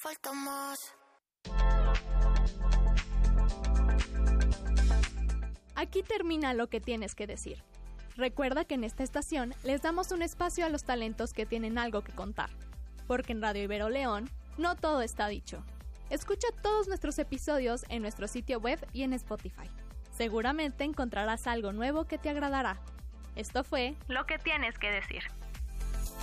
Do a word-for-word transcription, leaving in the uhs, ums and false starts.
Falta más. Aquí termina lo que tienes que decir. Recuerda que en esta estación les damos un espacio a los talentos que tienen algo que contar, porque en Radio Ibero León no todo está dicho. Escucha todos nuestros episodios en nuestro sitio web y en Spotify. Seguramente encontrarás algo nuevo que te agradará. Esto fue Lo que tienes que decir.